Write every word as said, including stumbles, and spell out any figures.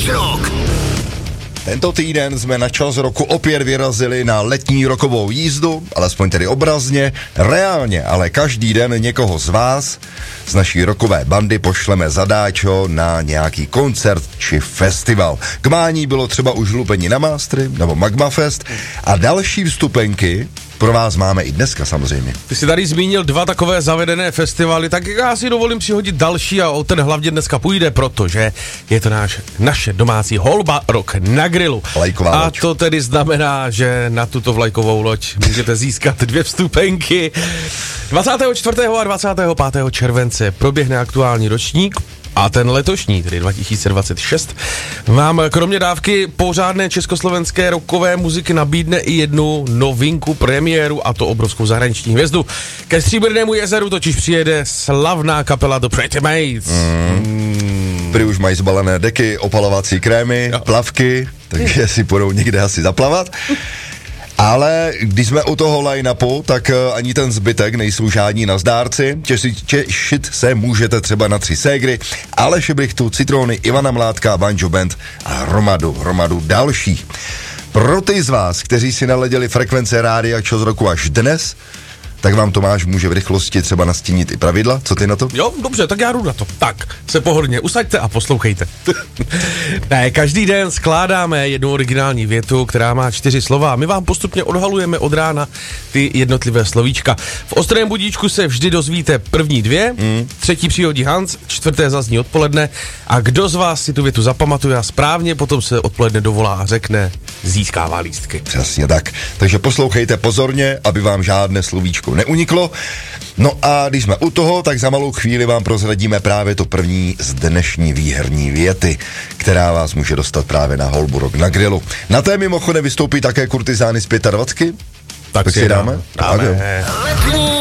rok. Tento týden jsme na čas roku opět vyrazili na letní rokovou jízdu, alespoň tedy obrazně, reálně, ale každý den někoho z vás, z naší rokové bandy, pošleme zadáčo na nějaký koncert či festival. K mání bylo třeba už Lupení na Mástry nebo Magma Fest a další vstupenky pro vás máme i dneska samozřejmě. Ty jsi tady zmínil dva takové zavedené festivaly, tak já si dovolím přihodit další a o ten hlavně dneska půjde, protože je to náš, naše domácí holba Rock na grilu. Vlajková a loď. to tedy znamená, že na tuto vlajkovou loď můžete získat dvě vstupenky. dvacátého čtvrtého a dvacátého pátého července proběhne aktuální ročník. A ten letošní, tedy dva tisíce dvacet šest, vám kromě dávky pořádné československé rockové muziky nabídne i jednu novinku, premiéru, a to obrovskou zahraniční hvězdu. Ke Stříbrnému jezeru totiž přijede slavná kapela The Pretty Maids. Mm. Mm. Prý už mají zbalené deky, opalovací krémy, no. plavky, takže si půjdou někde asi zaplavat. Ale když jsme u toho line-upu, tak uh, ani ten zbytek nejsou žádní nazdárci. Těšit, těšit se můžete třeba na Tři ségry, Aleše Brichtu, Citrony, Ivana Mládka, Banjo Band a hromadu, hromadu dalších. Pro ty z vás, kteří si naleděli frekvence rádia Čas roku až dnes, tak vám Tomáš může v rychlosti třeba nastínit i pravidla. Co ty na to? Jo, dobře, tak já jdu na to. Tak, se pohodlně usaďte a poslouchejte. Ne, každý den skládáme jednu originální větu, která má čtyři slova. My vám postupně odhalujeme od rána ty jednotlivé slovíčka. V Ostrém budíčku se vždy dozvíte první dvě, mm. třetí přihodí Hans, čtvrté zazní odpoledne a kdo z vás si tu větu zapamatuje a správně potom se odpoledne dovolá a řekne, získává lístky. Přesně tak. Takže poslouchejte pozorně, aby vám žádné slovíčko neuniklo. No a když jsme u toho, tak za malou chvíli vám prozradíme právě to první z dnešní výherní věty, která vás může dostat právě na holbu Rock na grilu. Na té mimochodem vystoupí také kurtizány z dvacet pět. Tak, tak si dáme. dáme. dáme.